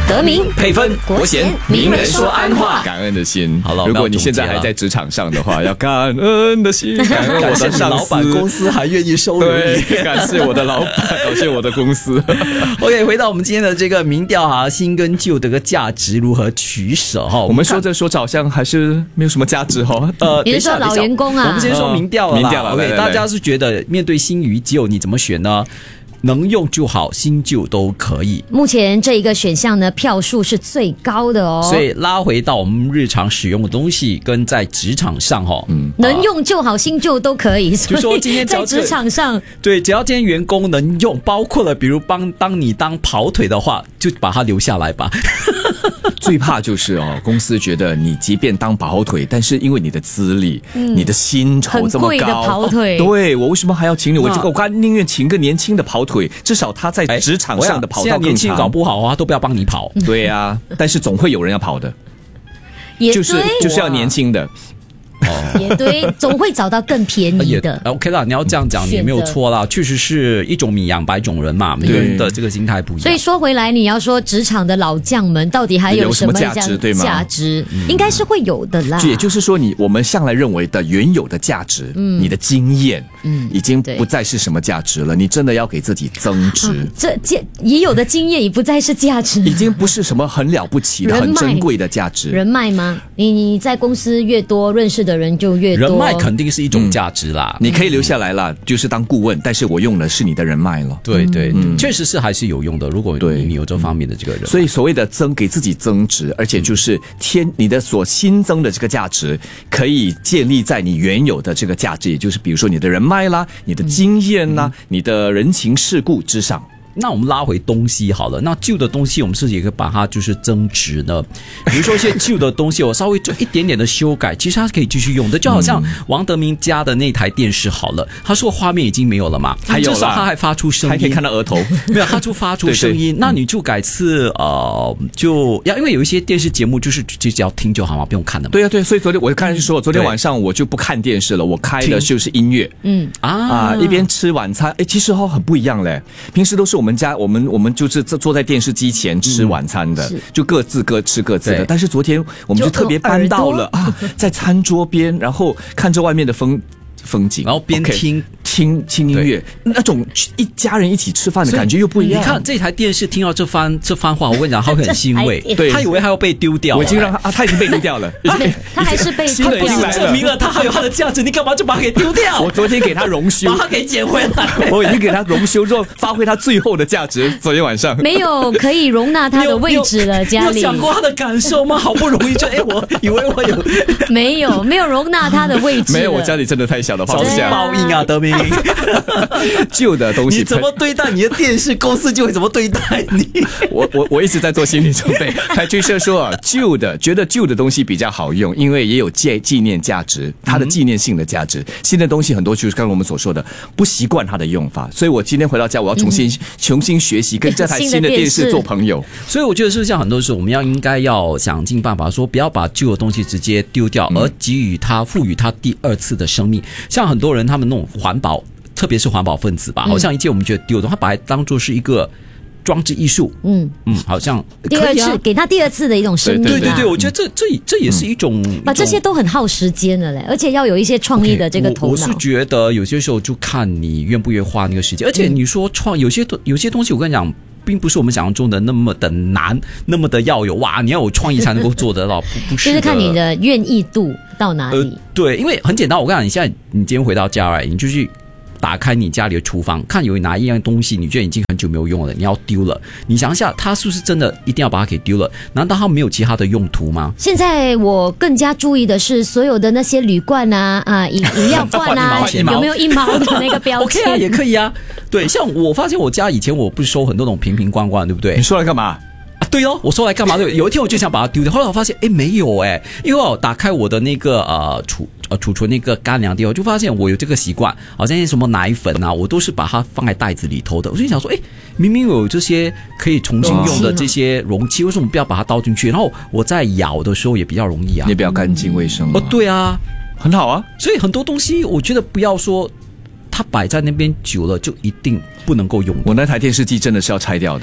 德明配分国贤名人说安话， 感恩的心。 好了， 如果你现在还在职场上的话，要感恩的心，感恩我的上司， 老板公司还愿意收留你， 对，感谢我的老板，感谢我的公司。 OK， 回到我们今天的这个民调哈，新跟旧的个价值如何取舍哈？ 我们说着说着好像还是没有什么价值哈。 比如说老员工啊， 我们先说民调了， 民调了。 OK， 大家是觉得面对新与旧，你怎么选呢？能用就好，新旧都可以。 目前这一个选项呢，票数是最高的哦。 所以拉回到我们日常使用的东西，跟在职场上能用就好，新旧都可以。 就说今天在职场上， 对，只要今天员工能用，包括了比如当你当跑腿的话，就把它留下来吧。 最怕就是公司觉得你即便当跑腿，但是因为你的资历、你的薪酬这么高， 很贵的跑腿， 对，我为什么还要请你？我宁愿请个年轻的跑腿，至少他在职场上的跑道更长。现在年轻搞不好啊，都不要帮你跑。 对啊，但是总会有人要跑的，就是要年轻的。 也对，总会找到更便宜的。 OK 啦，你要这样讲你也没有错啦，确实是一种米养百种人嘛，每个人的这个心态不一样。 所以说回来，你要说职场的老将们到底还有什么价值，对吗？价值应该是会有的啦。 也就是说我们向来认为的原有的价值，你的经验，已经不再是什么价值了。你真的要给自己增值。 这已有的经验已不再是价值， 已经不是什么很了不起的、很珍贵的价值。 人脉吗？你在公司越多，认识的人就越多。 人脉肯定是一种价值啦， 你可以留下来啦，就是当顾问，但是我用的是你的人脉了。 对对，确实是还是有用的。如果你有这方面的这个人， 所以所谓的给自己增值，而且就是你的所新增的这个价值，可以建立在你原有的这个价值，也就是比如说你的人脉啦、你的经验啦、你的人情世故之上。 那我们拉回东西好了，那旧的东西我们是不是也可以把它就是增值呢？比如说一些旧的东西，我稍微做一点点的修改，其实它是可以继续用的。就好像王德明家的那台电视好了，他说画面已经没有了嘛， 还有至少他还发出声音， 还可以看到额头， 没有，他就发出声音。那你就改次因为有一些电视节目就是只要听就好嘛，不用看的嘛。 对啊对，所以昨天我刚才就说，昨天晚上我就不看电视了，我开的就是音乐，一边吃晚餐。其实很不一样嘞，平时都是我们就是坐在电视机前吃晚餐的，就各吃各自的。但是昨天我们就特别搬到了在餐桌边，然后看着外面的风景， 然后边听音乐，那种一家人一起吃饭的感觉又不一样。 你看这台电视听到这番话，我跟你讲，他会很欣慰， 对， 他以为他要被丢掉， 我已经让他已经被丢掉了， 他还是被新的进来了， 证明了他还有他的价值，你干嘛就把他给丢掉？ 我昨天给他荣休， 把他给捡回来， 我已经给他荣休之后，发挥他最后的价值。昨天晚上没有可以容纳他的位置了，家里有想过他的感受吗？好不容易就我以为我有没有容纳他的位置， 没有，我家里真的太小了，放不下。 报应啊，德明。 旧的东西， 你怎么对待你的电视，公司就会怎么对待你。 我一直在做心理准备。还就是说觉得旧的东西比较好用，因为也有纪念价值，它的纪念性的价值。新的东西很多就是刚刚我们所说的不习惯它的用法，所以我今天回到家，我要重新学习跟这台新的电视做朋友。 所以我觉得是像很多时候，我们应该要想尽办法说，不要把旧的东西直接丢掉，而赋予它第二次的生命。像很多人他们那种环保，特别是环保分子吧，好像一件我们觉得丢的，他把它当作是一个装置艺术，好像第二次给他第二次的一种生命。 对，我觉得这也是一种这些都很耗时间的嘞，而且要有一些创意的这个头脑。 我是觉得有些时候就看你愿不愿意花那个时间，而且你说有些东西，我跟你讲，并不是我们想象中的那么的难，那么的要你要有创意才能够做得到，不是的。 就是看你的愿意度到哪里。 对，因为很简单，我跟你讲，你今天回到家来，你就去打开你家里的厨房，看有哪一样东西你觉得已经很久没有用了，你要丢了，你想一下，它是不是真的一定要把它给丢了？难道它没有其他的用途吗？ 现在我更加注意的是，所有的那些铝罐饮料罐有没有1毛的那个标签 ？OK 啊，也可以啊。对，像我发现我家以前我不是收很多种瓶瓶罐罐，对不对？ 你收来干嘛？ 对哦，我收来干嘛？对，有一天我就想把它丢掉，后来我发现，没有因为我打开我的那个储存那个干粮地方，就发现我有这个习惯，好像什么奶粉啊，我都是把它放在袋子里头的。我就想说，明明有这些可以重新用的这些容器，为什么不要把它倒进去？然后我在舀的时候也比较容易啊， 也比较干净卫生。 对啊， 很好啊。 所以很多东西，我觉得不要说它摆在那边久了就一定不能够用。 我那台电视机真的是要拆掉的。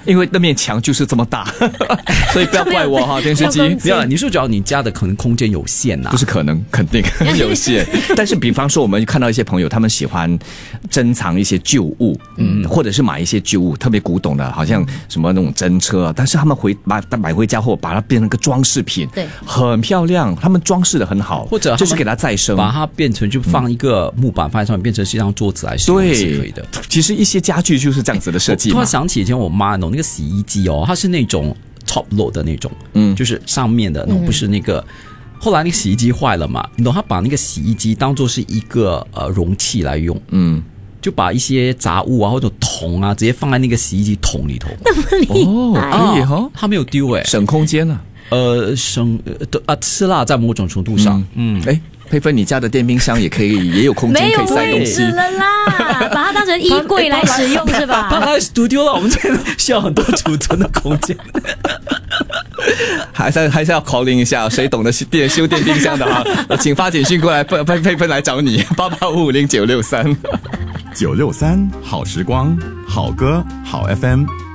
因为那面墙就是这么大，所以不要怪我哈，电视机。 不要，你是主要你家的可能空间有限呐， 不是可能，肯定有限。但是比方说，我们看到一些朋友，他们喜欢珍藏一些旧物，或者是买一些旧物，特别古董的，好像什么那种真车啊，但是他们买回家后，把它变成个装饰品， 对， 很漂亮，他们装饰的很好， 或者就是给它再生， 把它变成就放一个木板放在上面，变成是一张桌子来使用是可以的。 其实一些家具就是这样子的设计嘛。 突然想起以前我妈弄那个洗衣机哦，它是那种 top load 的那种，就是上面的那种，不是那个。后来那个洗衣机坏了嘛，你懂，他把那个洗衣机当作是一个容器来用，就把一些杂物啊或者桶啊直接放在那个洗衣机桶里头。 那么厉害可以哈， 他没有丢省空间啊。 吃啦，在某种程度上， 佩芬，你家的电冰箱也有空间可以塞东西了啦，把它当成衣柜来使用是吧？ 搬来 studio 了，我们这边需要很多储存的空间。 还是要 calling 一下，谁懂得修电冰箱的哈，请发简讯过来，佩芬来找你，88550963。 963好时光，好歌好 FM。